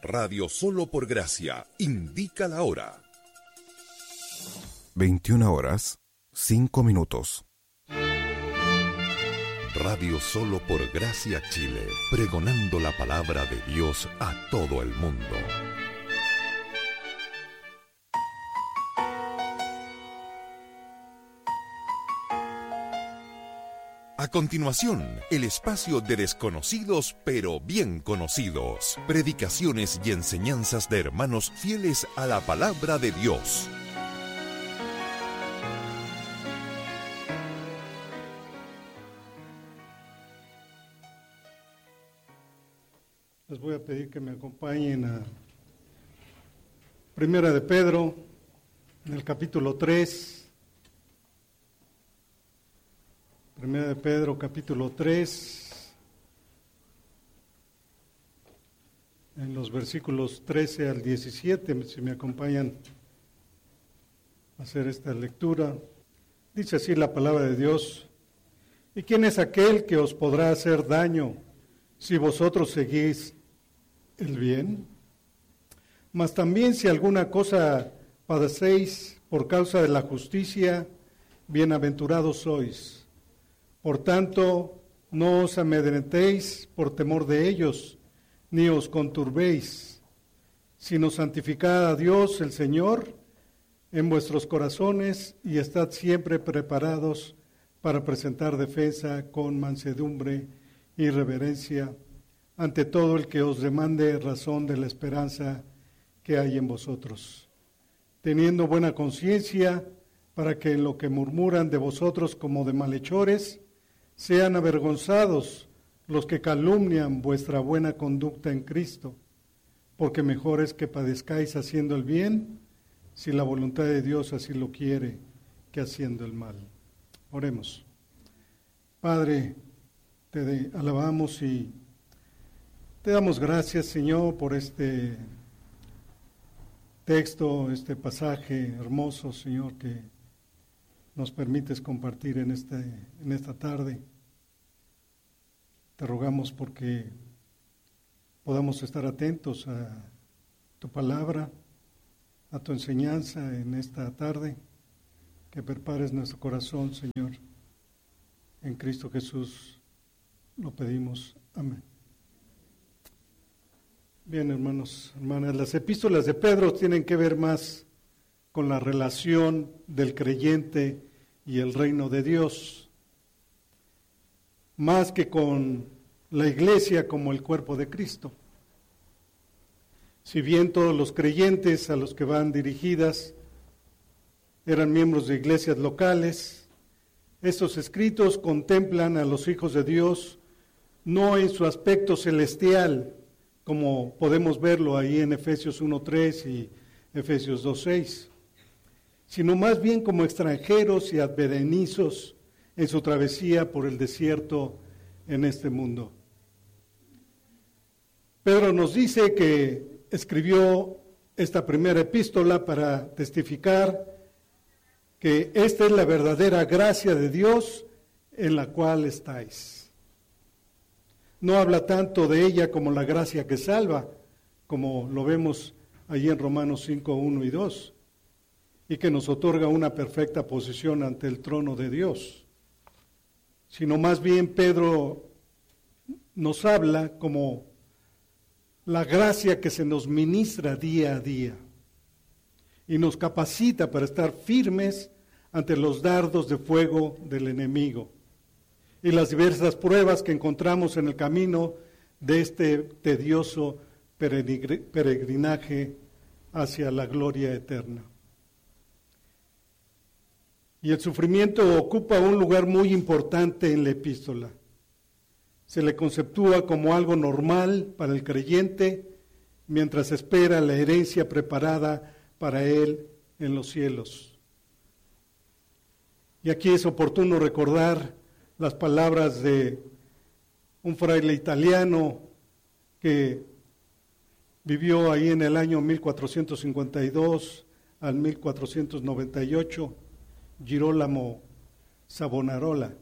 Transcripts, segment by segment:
Radio Solo por Gracia indica la hora. 21:05. Radio Solo por Gracia Chile, pregonando la palabra de Dios a todo el mundo. A continuación, el espacio de desconocidos pero bien conocidos. Predicaciones y enseñanzas de hermanos fieles a la palabra de Dios. Les voy a pedir que me acompañen a Primera de Pedro, en el capítulo 3. Primera de Pedro, capítulo 3, en los versículos 13 al 17, si me acompañan a hacer esta lectura. Dice así la palabra de Dios: ¿Y quién es aquel que os podrá hacer daño si vosotros seguís el bien? Mas también si alguna cosa padecéis por causa de la justicia, bienaventurados sois. Por tanto, no os amedrentéis por temor de ellos, ni os conturbéis, sino santificad a Dios el Señor en vuestros corazones y estad siempre preparados para presentar defensa con mansedumbre y reverencia ante todo el que os demande razón de la esperanza que hay en vosotros, teniendo buena conciencia para que en lo que murmuran de vosotros como de malhechores, sean avergonzados los que calumnian vuestra buena conducta en Cristo, porque mejor es que padezcáis haciendo el bien, si la voluntad de Dios así lo quiere, que haciendo el mal. Oremos. Padre, te alabamos y te damos gracias, Señor, por este texto, este pasaje hermoso, Señor, que nos permites compartir en esta tarde. Te rogamos porque podamos estar atentos a tu palabra, a tu enseñanza en esta tarde, que prepares nuestro corazón, Señor. En Cristo Jesús lo pedimos. Amén. Bien, hermanos, hermanas, las epístolas de Pedro tienen que ver más con la relación del creyente y el reino de Dios, más que con la iglesia como el cuerpo de Cristo. Si bien todos los creyentes a los que van dirigidas eran miembros de iglesias locales, estos escritos contemplan a los hijos de Dios no en su aspecto celestial, como podemos verlo ahí en Efesios 1:3 y Efesios 2:6, sino más bien como extranjeros y advenedizos en su travesía por el desierto en este mundo. Pedro nos dice que escribió esta primera epístola para testificar que esta es la verdadera gracia de Dios en la cual estáis. No habla tanto de ella como la gracia que salva, como lo vemos allí en Romanos 5:1 y 2, y que nos otorga una perfecta posición ante el trono de Dios, sino más bien Pedro nos habla como la gracia que se nos ministra día a día y nos capacita para estar firmes ante los dardos de fuego del enemigo y las diversas pruebas que encontramos en el camino de este tedioso peregrinaje hacia la gloria eterna. Y el sufrimiento ocupa un lugar muy importante en la epístola. Se le conceptúa como algo normal para el creyente mientras espera la herencia preparada para él en los cielos. Y aquí es oportuno recordar las palabras de un fraile italiano que vivió ahí en el año 1452 al 1498, Girolamo Savonarola.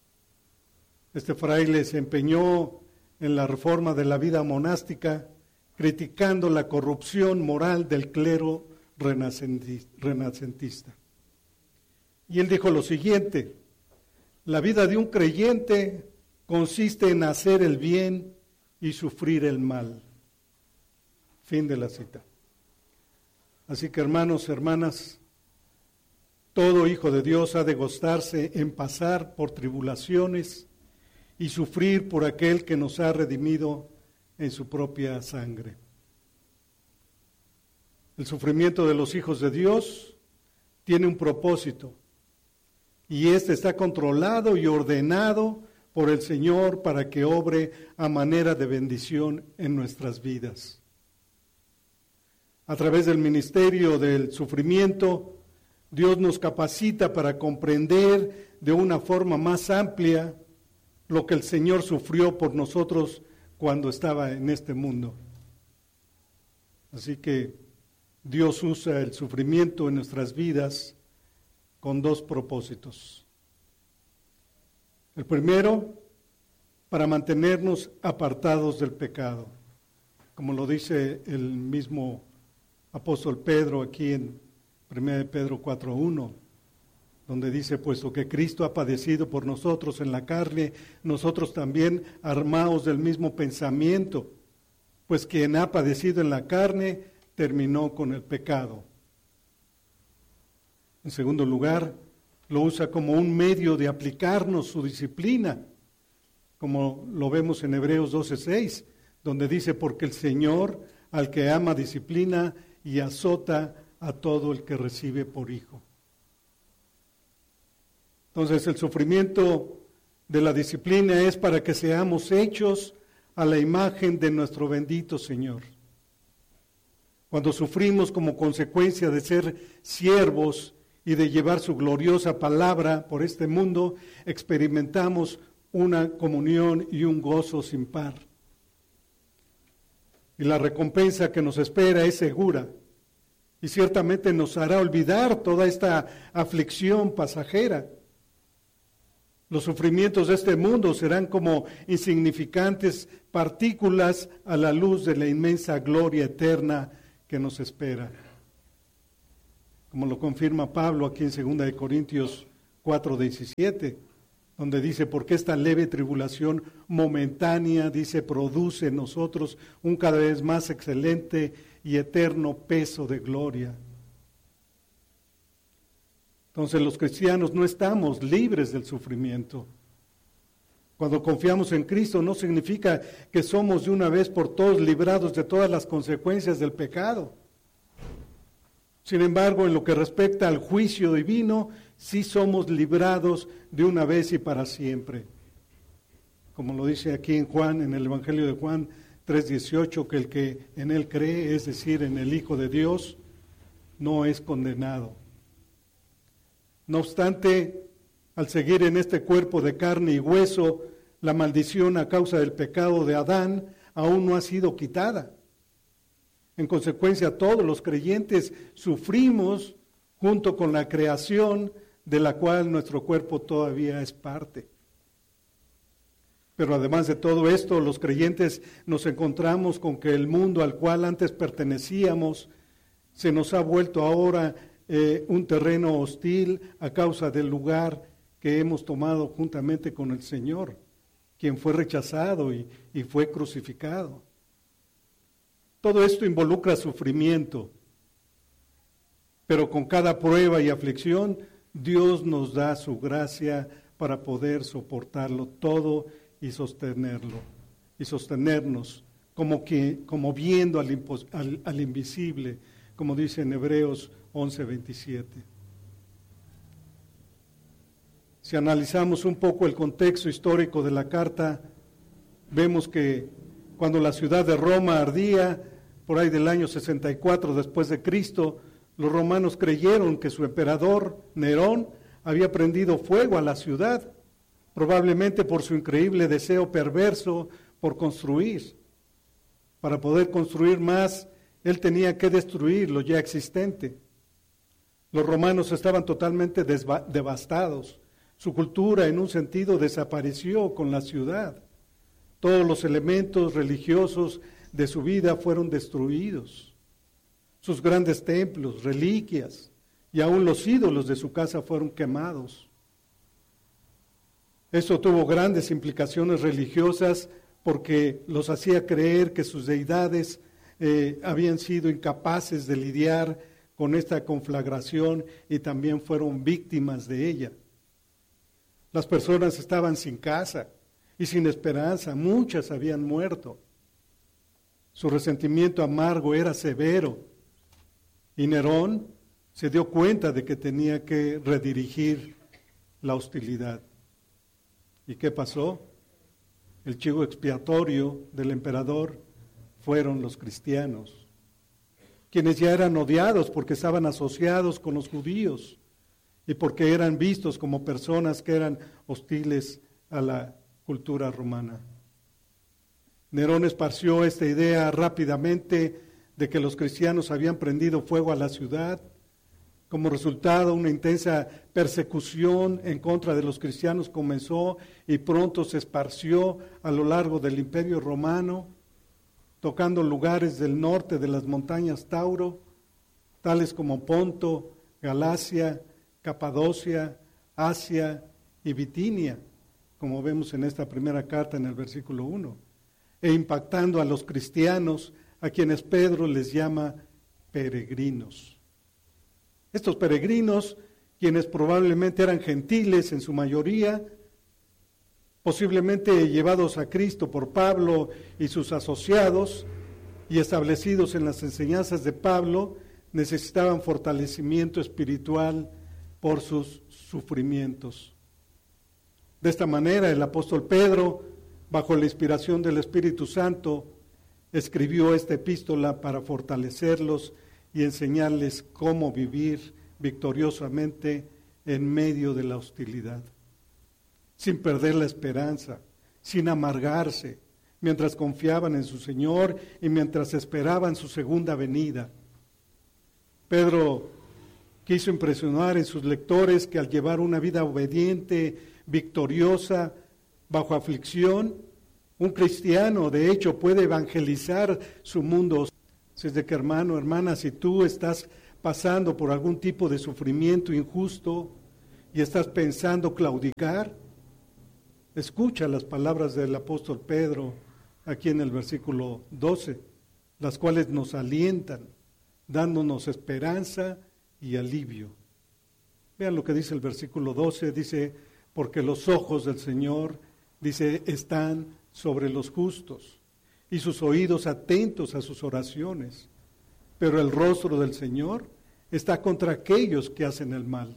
Este fraile se empeñó en la reforma de la vida monástica criticando la corrupción moral del clero renacentista. Y él dijo lo siguiente: la vida de un creyente consiste en hacer el bien y sufrir el mal. Fin de la cita. Así que, hermanos, hermanas, todo hijo de Dios ha de gozarse en pasar por tribulaciones y sufrir por aquel que nos ha redimido en su propia sangre. El sufrimiento de los hijos de Dios tiene un propósito, y este está controlado y ordenado por el Señor para que obre a manera de bendición en nuestras vidas. A través del ministerio del sufrimiento, Dios nos capacita para comprender de una forma más amplia lo que el Señor sufrió por nosotros cuando estaba en este mundo. Así que Dios usa el sufrimiento en nuestras vidas con dos propósitos. El primero, para mantenernos apartados del pecado, como lo dice el mismo apóstol Pedro aquí en 1 Pedro 4:1, donde dice: puesto que Cristo ha padecido por nosotros en la carne, nosotros también armaos del mismo pensamiento, pues quien ha padecido en la carne terminó con el pecado. En segundo lugar, lo usa como un medio de aplicarnos su disciplina, como lo vemos en Hebreos 12:6, donde dice: porque el Señor al que ama disciplina y azota a todo el que recibe por hijo. Entonces, el sufrimiento de la disciplina es para que seamos hechos a la imagen de nuestro bendito Señor. Cuando sufrimos como consecuencia de ser siervos y de llevar su gloriosa palabra por este mundo, experimentamos una comunión y un gozo sin par. Y la recompensa que nos espera es segura, y ciertamente nos hará olvidar toda esta aflicción pasajera. Los sufrimientos de este mundo serán como insignificantes partículas a la luz de la inmensa gloria eterna que nos espera. Como lo confirma Pablo aquí en 2 Corintios 4:17, donde dice: porque esta leve tribulación momentánea, dice, produce en nosotros un cada vez más excelente y eterno peso de gloria. Entonces, los cristianos no estamos libres del sufrimiento. Cuando confiamos en Cristo no significa que somos de una vez por todas librados de todas las consecuencias del pecado. Sin embargo, en lo que respecta al juicio divino, sí somos librados de una vez y para siempre. Como lo dice aquí en Juan, en el Evangelio de Juan 3:18, que el que en él cree, es decir, en el Hijo de Dios, no es condenado. No obstante, al seguir en este cuerpo de carne y hueso, la maldición a causa del pecado de Adán aún no ha sido quitada. En consecuencia, todos los creyentes sufrimos junto con la creación de la cual nuestro cuerpo todavía es parte. Pero además de todo esto, los creyentes nos encontramos con que el mundo al cual antes pertenecíamos se nos ha vuelto ahora un terreno hostil a causa del lugar que hemos tomado juntamente con el Señor, quien fue rechazado y fue crucificado. Todo esto involucra sufrimiento, pero con cada prueba y aflicción, Dios nos da su gracia para poder soportarlo todo y sostenerlo, y sostenernos como viendo al invisible, como dice en Hebreos 11:27. Si analizamos un poco el contexto histórico de la carta, vemos que cuando la ciudad de Roma ardía, por ahí del año 64 después de Cristo, los romanos creyeron que su emperador Nerón había prendido fuego a la ciudad, probablemente por su increíble deseo perverso por construir. Para poder construir más, él tenía que destruir lo ya existente. Los romanos estaban totalmente devastados. Su cultura, en un sentido, desapareció con la ciudad. Todos los elementos religiosos de su vida fueron destruidos. Sus grandes templos, reliquias y aún los ídolos de su casa fueron quemados. Esto tuvo grandes implicaciones religiosas porque los hacía creer que sus deidades habían sido incapaces de lidiar con esta conflagración y también fueron víctimas de ella. Las personas estaban sin casa y sin esperanza, muchas habían muerto. Su resentimiento amargo era severo y Nerón se dio cuenta de que tenía que redirigir la hostilidad. ¿Y qué pasó? El chivo expiatorio del emperador fueron los cristianos, quienes ya eran odiados porque estaban asociados con los judíos y porque eran vistos como personas que eran hostiles a la cultura romana. Nerón esparció esta idea rápidamente de que los cristianos habían prendido fuego a la ciudad. Como resultado, una intensa persecución en contra de los cristianos comenzó y pronto se esparció a lo largo del Imperio Romano, tocando lugares del norte de las montañas Tauro, tales como Ponto, Galacia, Capadocia, Asia y Bitinia, como vemos en esta primera carta en el versículo 1, e impactando a los cristianos, a quienes Pedro les llama peregrinos. Estos peregrinos, quienes probablemente eran gentiles en su mayoría, posiblemente llevados a Cristo por Pablo y sus asociados y establecidos en las enseñanzas de Pablo, necesitaban fortalecimiento espiritual por sus sufrimientos. De esta manera, el apóstol Pedro, bajo la inspiración del Espíritu Santo, escribió esta epístola para fortalecerlos y enseñarles cómo vivir victoriosamente en medio de la hostilidad, sin perder la esperanza, sin amargarse, mientras confiaban en su Señor y mientras esperaban su segunda venida. Pedro quiso impresionar en sus lectores que al llevar una vida obediente, victoriosa, bajo aflicción, un cristiano, de hecho, puede evangelizar su mundo. Así es de que, hermano, hermana, si tú estás pasando por algún tipo de sufrimiento injusto y estás pensando claudicar, escucha las palabras del apóstol Pedro aquí en el versículo 12, las cuales nos alientan, dándonos esperanza y alivio. Vean lo que dice el versículo 12, dice, porque los ojos del Señor, dice, están sobre los justos y sus oídos atentos a sus oraciones, pero el rostro del Señor está contra aquellos que hacen el mal.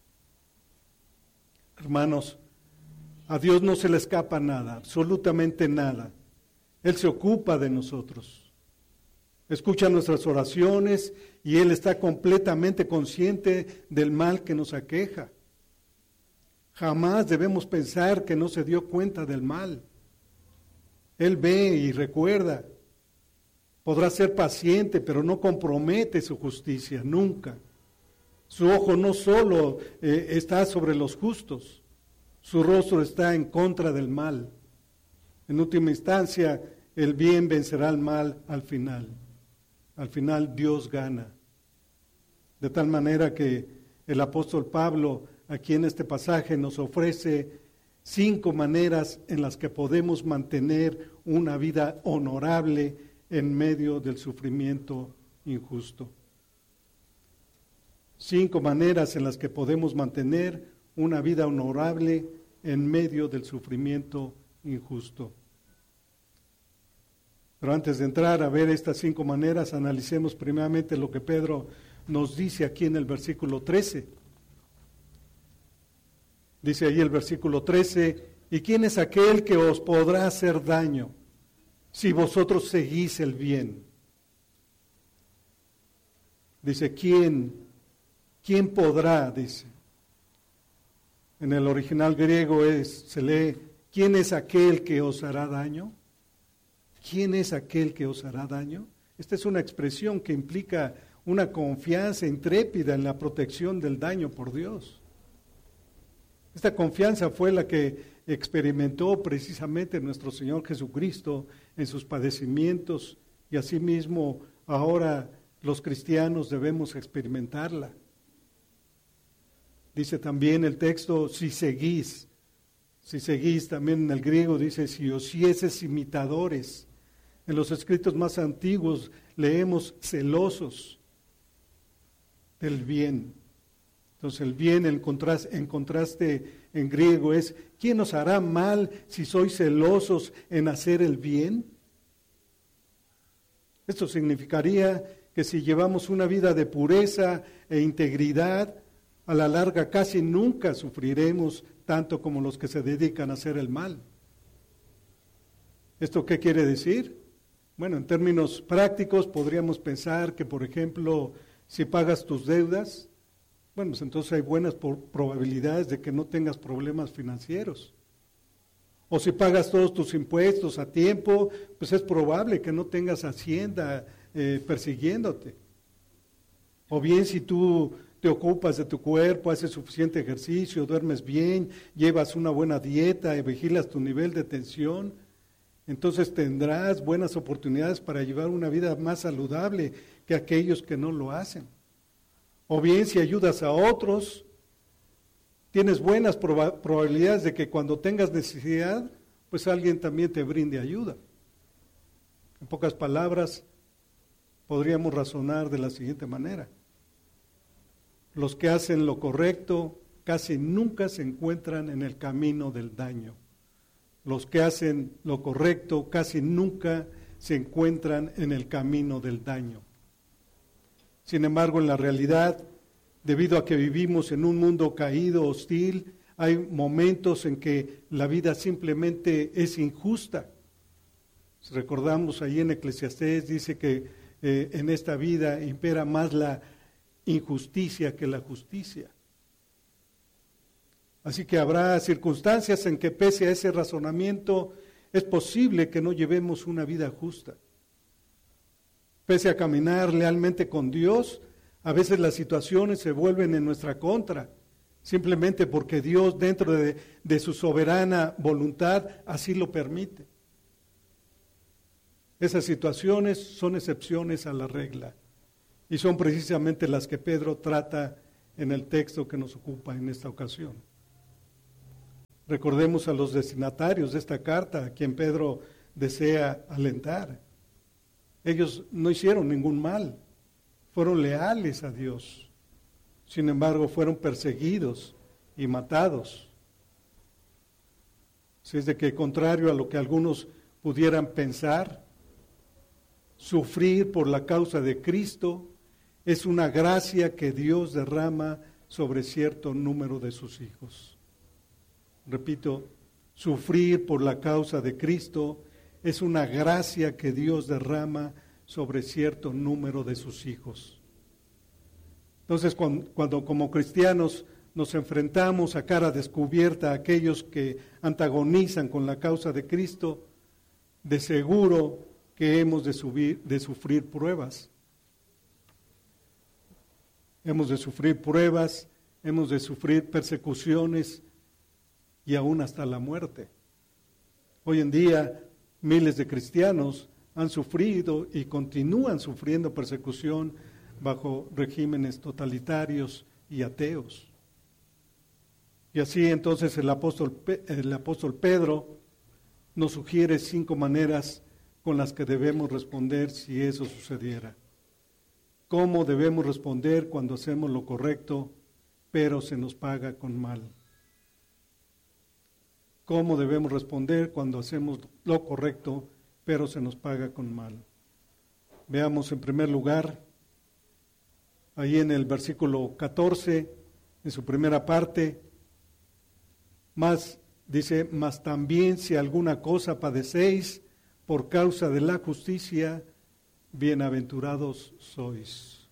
Hermanos, a Dios no se le escapa nada, absolutamente nada. Él se ocupa de nosotros, escucha nuestras oraciones y Él está completamente consciente del mal que nos aqueja. Jamás debemos pensar que no se dio cuenta del mal. Él ve y recuerda. Podrá ser paciente, pero no compromete su justicia, nunca. Su ojo no solo está sobre los justos, su rostro está en contra del mal. En última instancia, el bien vencerá al mal al final. Al final Dios gana. De tal manera que el apóstol Pablo aquí en este pasaje nos ofrece 5 maneras en las que podemos mantener una vida honorable en medio del sufrimiento injusto. 5 maneras en las que podemos mantener una vida honorable en medio del sufrimiento injusto. Pero antes de entrar a ver estas 5 maneras, analicemos primeramente lo que Pedro nos dice aquí en el versículo 13. Dice ahí el versículo 13, ¿y quién es aquel que os podrá hacer daño si vosotros seguís el bien? Dice, ¿quién podrá? Dice. En el original griego se lee, ¿quién es aquel que os hará daño? ¿Quién es aquel que os hará daño? Esta es una expresión que implica una confianza intrépida en la protección del daño por Dios. Esta confianza fue la que experimentó precisamente nuestro Señor Jesucristo en sus padecimientos, y asimismo ahora los cristianos debemos experimentarla. Dice también el texto, si seguís también en el griego dice, si os hicieses imitadores. En los escritos más antiguos leemos celosos del bien. Entonces el bien en contraste en griego es, ¿quién os hará mal si sois celosos en hacer el bien? Esto significaría que si llevamos una vida de pureza e integridad, a la larga casi nunca sufriremos tanto como los que se dedican a hacer el mal. ¿Esto qué quiere decir? Bueno, en términos prácticos podríamos pensar que, por ejemplo, si pagas tus deudas, bueno, pues entonces hay buenas probabilidades de que no tengas problemas financieros. O si pagas todos tus impuestos a tiempo, pues es probable que no tengas Hacienda persiguiéndote. O bien si tú te ocupas de tu cuerpo, haces suficiente ejercicio, duermes bien, llevas una buena dieta y vigilas tu nivel de tensión, entonces tendrás buenas oportunidades para llevar una vida más saludable que aquellos que no lo hacen. O bien si ayudas a otros, tienes buenas probabilidades de que cuando tengas necesidad, pues alguien también te brinde ayuda. En pocas palabras, podríamos razonar de la siguiente manera. Los que hacen lo correcto casi nunca se encuentran en el camino del daño. Los que hacen lo correcto casi nunca se encuentran en el camino del daño. Sin embargo, en la realidad, debido a que vivimos en un mundo caído, hostil, hay momentos en que la vida simplemente es injusta. Si recordamos ahí en Eclesiastés, dice que en esta vida impera más la injusticia que la justicia. Así que habrá circunstancias en que pese a ese razonamiento es posible que no llevemos una vida justa. Pese a caminar lealmente con Dios, a veces las situaciones se vuelven en nuestra contra, simplemente porque Dios dentro de su soberana voluntad así lo permite. Esas situaciones son excepciones a la regla y son precisamente las que Pedro trata en el texto que nos ocupa en esta ocasión. Recordemos a los destinatarios de esta carta, a quien Pedro desea alentar. Ellos no hicieron ningún mal, fueron leales a Dios. Sin embargo, fueron perseguidos y matados. Así es de que, contrario a lo que algunos pudieran pensar, sufrir por la causa de Cristo es una gracia que Dios derrama sobre cierto número de sus hijos. Repito, sufrir por la causa de Cristo es una gracia que Dios derrama sobre cierto número de sus hijos. Entonces, cuando como cristianos nos enfrentamos a cara descubierta a aquellos que antagonizan con la causa de Cristo, de seguro que hemos de sufrir pruebas. Hemos de sufrir pruebas, hemos de sufrir persecuciones y aún hasta la muerte. Hoy en día, miles de cristianos han sufrido y continúan sufriendo persecución bajo regímenes totalitarios y ateos. Y así entonces el apóstol Pedro nos sugiere 5 maneras con las que debemos responder si eso sucediera. ¿Cómo debemos responder cuando hacemos lo correcto, pero se nos paga con mal? ¿Cómo debemos responder cuando hacemos lo correcto, pero se nos paga con mal? Veamos en primer lugar, ahí en el versículo 14, en su primera parte, dice, mas también si alguna cosa padecéis por causa de la justicia, bienaventurados sois.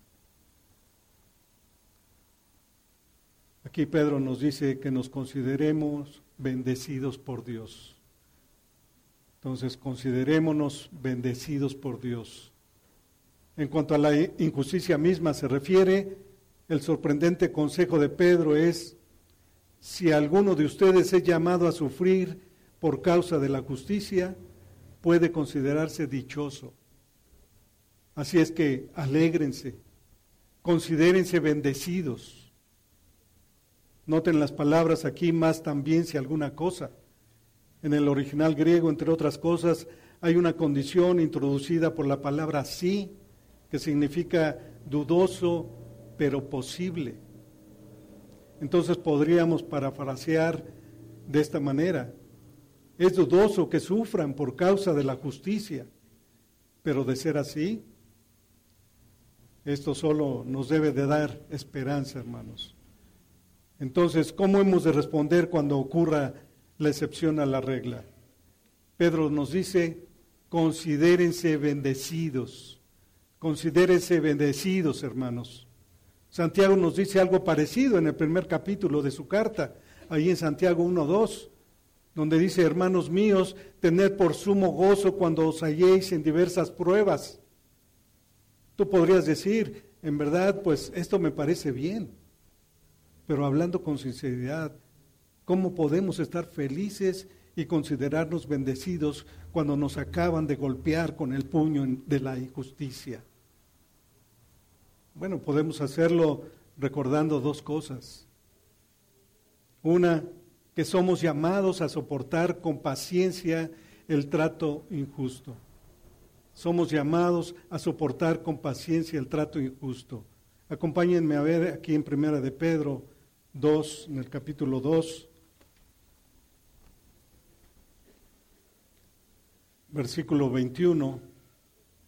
Aquí Pedro nos dice que nos consideremos bendecidos por Dios. Entonces, considerémonos bendecidos por Dios. En cuanto a la injusticia misma se refiere, el sorprendente consejo de Pedro es, si alguno de ustedes es llamado a sufrir por causa de la justicia, puede considerarse dichoso. Así es que alégrense, considérense bendecidos. Noten las palabras aquí, más también si alguna cosa. En el original griego, entre otras cosas, hay una condición introducida por la palabra sí, que significa dudoso, pero posible. Entonces podríamos parafrasear de esta manera: es dudoso que sufran por causa de la justicia, pero de ser así, esto solo nos debe de dar esperanza, hermanos. Entonces, ¿cómo hemos de responder cuando ocurra la excepción a la regla? Pedro nos dice: considérense bendecidos. Considérense bendecidos, hermanos. Santiago nos dice algo parecido en el primer capítulo de su carta, ahí en Santiago 1:2, donde dice: hermanos míos, tened por sumo gozo cuando os halléis en diversas pruebas. Tú podrías decir, en verdad, pues esto me parece bien, pero hablando con sinceridad, ¿cómo podemos estar felices y considerarnos bendecidos cuando nos acaban de golpear con el puño de la injusticia? Bueno, podemos hacerlo recordando dos cosas. Una, que somos llamados a soportar con paciencia el trato injusto. Somos llamados a soportar con paciencia el trato injusto. Acompáñenme a ver aquí en Primera de Pedro 2, en el capítulo 2, versículo 21.